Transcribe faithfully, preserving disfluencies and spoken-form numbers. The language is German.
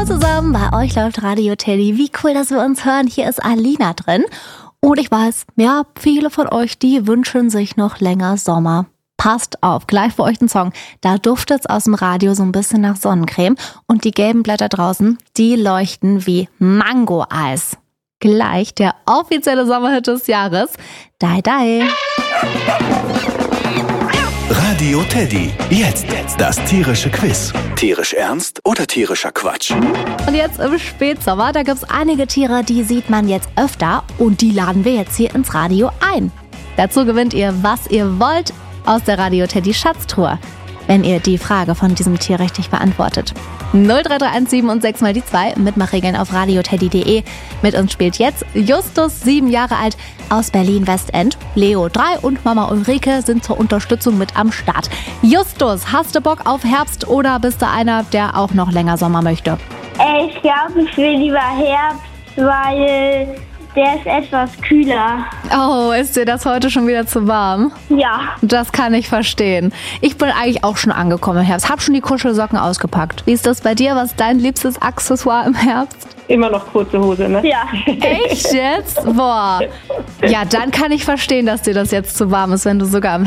zusammen, bei euch läuft Radio Teddy. Wie cool, dass wir uns hören. Hier ist Alina drin. Und ich weiß, ja, viele von euch, die wünschen sich noch länger Sommer. Passt auf, gleich für euch ein Song. Da duftet's aus dem Radio so ein bisschen nach Sonnencreme. Und die gelben Blätter draußen, die leuchten wie Mango-Eis. Gleich der offizielle Sommerhit des Jahres. Dai Dai. Radio Teddy. Jetzt das tierische Quiz. Tierisch ernst oder tierischer Quatsch? Und jetzt im Spätsommer, da gibt's einige Tiere, die sieht man jetzt öfter. Und die laden wir jetzt hier ins Radio ein. Dazu gewinnt ihr, was ihr wollt, aus der Radio Teddy Schatztruhe, wenn ihr die Frage von diesem Tier richtig beantwortet. null drei drei eins sieben und sechs mal die zwei, Mitmachregeln auf radioteddy punkt de. Mit uns spielt jetzt Justus, sieben Jahre alt, aus Berlin-Westend. Leo, drei und Mama Ulrike sind zur Unterstützung mit am Start. Justus, hast du Bock auf Herbst oder bist du einer, der auch noch länger Sommer möchte? Ich glaube, ich will lieber Herbst, weil der ist etwas kühler. Oh, ist dir das heute schon wieder zu warm? Ja. Das kann ich verstehen. Ich bin eigentlich auch schon angekommen im Herbst. Hab schon die Kuschelsocken ausgepackt. Wie ist das bei dir? Was ist dein liebstes Accessoire im Herbst? Immer noch kurze Hose, ne? Ja. Echt jetzt? Boah. Ja, dann kann ich verstehen, dass dir das jetzt zu warm ist, wenn du sogar im